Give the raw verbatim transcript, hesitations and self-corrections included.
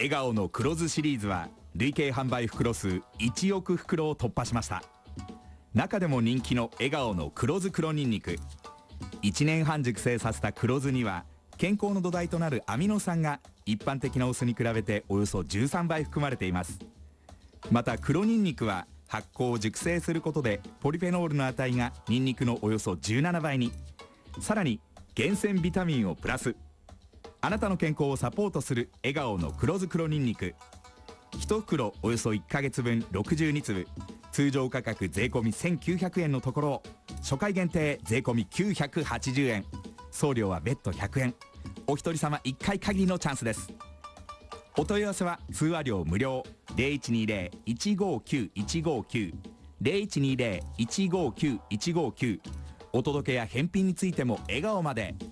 笑顔の黒酢シリーズは累計販売袋数いちおく袋を突破しました。中でも人気の笑顔の黒酢黒にんにく、いちねんはん熟成させた黒酢には健康の土台となるアミノ酸が一般的なお酢に比べておよそじゅうさんばい含まれています。また黒にんにくは発酵を熟成することでポリフェノールの値がニンニクのおよそじゅうななばいに、さらに厳選ビタミンをプラス。あなたの健康をサポートする笑顔の黒酢黒にんにく、いち袋およそいっかげつぶんろくじゅうにつぶ、通常価格税込みせんきゅうひゃくえんのところを初回限定税込みきゅうひゃくはちじゅうえん、送料は別途ひゃくえん、お一人様いっかい限りのチャンスです。お問い合わせは通話料無料 ゼロいちにゼロ いちごきゅういちごきゅう ゼロいちにゼロ いちごきゅういちごきゅう、お届けや返品についても笑顔まで。